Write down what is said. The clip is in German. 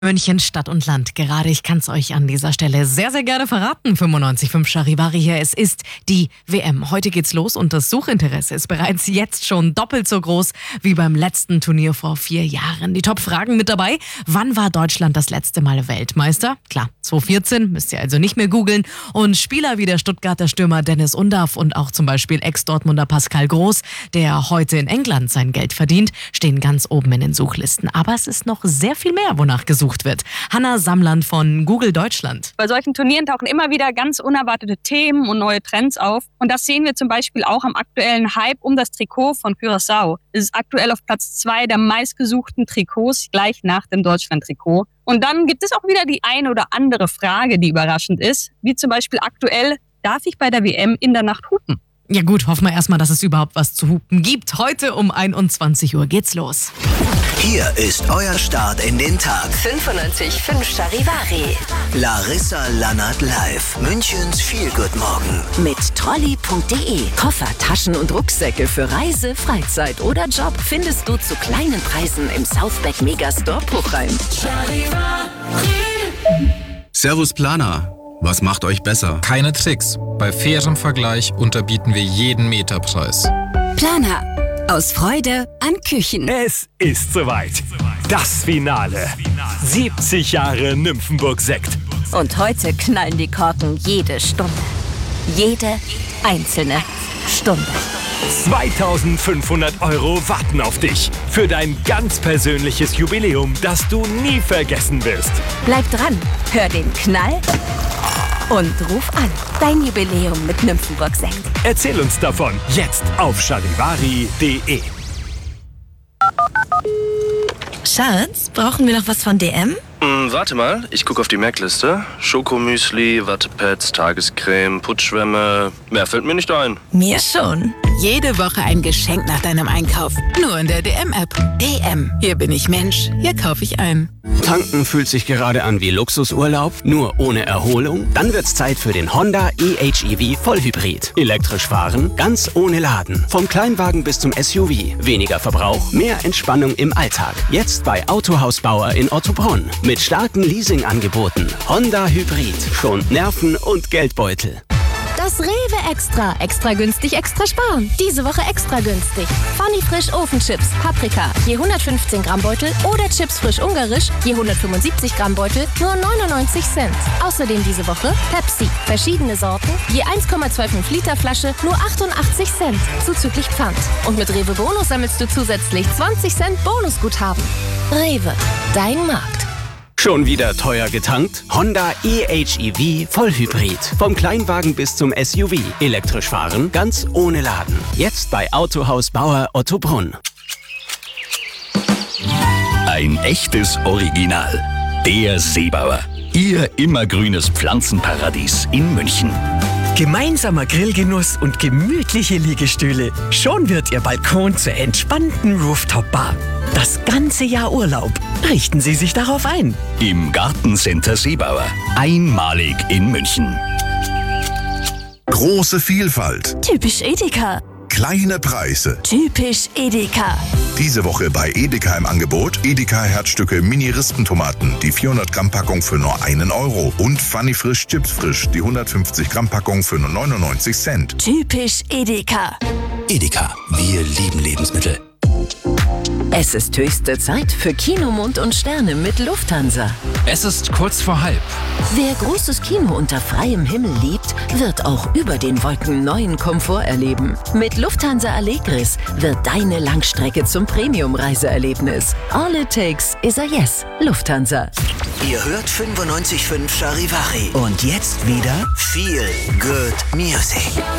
München, Stadt und Land. Gerade, ich kann es euch an dieser Stelle sehr, sehr gerne verraten. 95.5 Charivari hier. Es ist die WM. Heute geht's los und das Suchinteresse ist bereits jetzt schon doppelt so groß wie beim letzten Turnier vor 4 Jahren. Die Top-Fragen mit dabei. Wann war Deutschland das letzte Mal Weltmeister? Klar, 2014, müsst ihr also nicht mehr googeln. Und Spieler wie der Stuttgarter Stürmer Dennis Undaff und auch zum Beispiel Ex-Dortmunder Pascal Groß, der heute in England sein Geld verdient, stehen ganz oben in den Suchlisten. Aber es ist noch sehr viel mehr, wonach gesucht wird. Hanna Samland von Google Deutschland. Bei solchen Turnieren tauchen immer wieder ganz unerwartete Themen und neue Trends auf. Und das sehen wir zum Beispiel auch am aktuellen Hype um das Trikot von Curaçao. Es ist aktuell auf Platz 2 der meistgesuchten Trikots, gleich nach dem Deutschland-Trikot. Und dann gibt es auch wieder die eine oder andere Frage, die überraschend ist. Wie zum Beispiel aktuell, darf ich bei der WM in der Nacht hupen? Ja gut, hoffen wir erstmal, dass es überhaupt was zu hupen gibt. Heute um 21 Uhr geht's los. Hier ist euer Start in den Tag. 95.5 Charivari. Larissa Lannert live. Münchens Feel-Good-Morgen. Mit Trolley.de. Koffer, Taschen und Rucksäcke für Reise, Freizeit oder Job findest du zu kleinen Preisen im Southback Megastore Puchheim. Servus Planer. Was macht euch besser? Keine Tricks. Bei fairem Vergleich unterbieten wir jeden Meterpreis. Planer. Aus Freude an Küchen. Es ist soweit. Das Finale. 70 Jahre Nymphenburg-Sekt. Und heute knallen die Korken jede Stunde. Jede einzelne Stunde. 2.500 € warten auf dich. Für dein ganz persönliches Jubiläum, das du nie vergessen wirst. Bleib dran, hör den Knall und ruf an. Dein Jubiläum mit Nymphenburg-Sekt. Erzähl uns davon jetzt auf charivari.de. Schatz, brauchen wir noch was von DM? Warte mal, ich gucke auf die Merkliste. Schokomüsli, Wattepads, Tagescreme, Putzschwämme. Mehr fällt mir nicht ein. Mir schon. Jede Woche ein Geschenk nach deinem Einkauf. Nur in der DM-App. DM. Hier bin ich Mensch. Hier kaufe ich ein. Tanken fühlt sich gerade an wie Luxusurlaub, nur ohne Erholung? Dann wird's Zeit für den Honda e-HEV Vollhybrid. Elektrisch fahren, ganz ohne Laden. Vom Kleinwagen bis zum SUV. Weniger Verbrauch, mehr Entspannung im Alltag. Jetzt bei Autohaus Bauer in Ottobrunn. Mit starken Leasingangeboten. Honda Hybrid. Schont Nerven und Geldbeutel. Das Rewe Extra. Extra günstig, extra sparen. Diese Woche extra günstig. Funny Frisch Ofenchips, Paprika, je 115 Gramm Beutel oder Chips frisch ungarisch, je 175 Gramm Beutel, nur 99 Cent. Außerdem diese Woche Pepsi, verschiedene Sorten, je 1,25 Liter Flasche, nur 88 Cent, zuzüglich Pfand. Und mit Rewe Bonus sammelst du zusätzlich 20 Cent Bonusguthaben. Rewe, dein Markt. Schon wieder teuer getankt? Honda e-HEV Vollhybrid. Vom Kleinwagen bis zum SUV. Elektrisch fahren, ganz ohne Laden. Jetzt bei Autohaus Bauer Ottobrunn. Ein echtes Original. Der Seebauer. Ihr immergrünes Pflanzenparadies in München. Gemeinsamer Grillgenuss und gemütliche Liegestühle. Schon wird Ihr Balkon zur entspannten Rooftop-Bar. Das ganze Jahr Urlaub. Richten Sie sich darauf ein. Im Gartencenter Seebauer. Einmalig in München. Große Vielfalt. Typisch Edeka. Kleine Preise. Typisch Edeka. Diese Woche bei Edeka im Angebot Edeka Herzstücke Mini-Rispentomaten, die 400 Gramm Packung für nur 1 € und Funny Frisch Chips Frisch, die 150 Gramm Packung für nur 99 Cent. Typisch Edeka. Edeka, wir lieben Lebensmittel. Es ist höchste Zeit für Kinomond und Sterne mit Lufthansa. Es ist kurz vor halb. Wer großes Kino unter freiem Himmel liebt, wird auch über den Wolken neuen Komfort erleben. Mit Lufthansa Allegris wird deine Langstrecke zum Premium-Reiseerlebnis. All it takes is a yes. Lufthansa. Ihr hört 95.5 Charivari. Und jetzt wieder Feel Good Music.